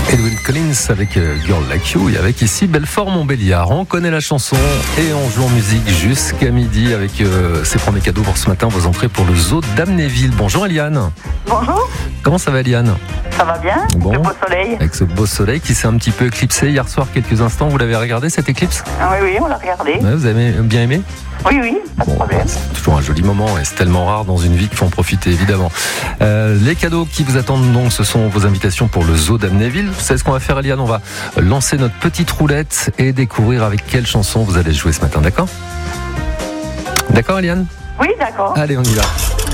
Edwin Collins avec Girl Like You et avec ici Belfort-Montbéliard. On connaît la chanson et on joue en musique jusqu'à midi avec ses premiers cadeaux pour ce matin, vos entrées pour le zoo d'Amnéville. Bonjour Eliane. Bonjour. Comment ça va Eliane? Ça va bien, bon, le beau soleil. Avec ce beau soleil qui s'est un petit peu éclipsé hier soir quelques instants. Vous l'avez regardé cette éclipse? Oui, on l'a regardé. Ouais, vous avez bien aimé? Oui, pas de problème. C'est toujours un joli moment et c'est tellement rare dans une vie qu'il faut en profiter évidemment. Les cadeaux qui vous attendent donc, ce sont vos invitations pour le zoo d'Amnéville. Vous savez ce qu'on va faire Eliane? On va lancer notre petite roulette et découvrir avec quelle chanson vous allez jouer ce matin, d'accord? D'accord Eliane? Oui, d'accord. Allez, on y va.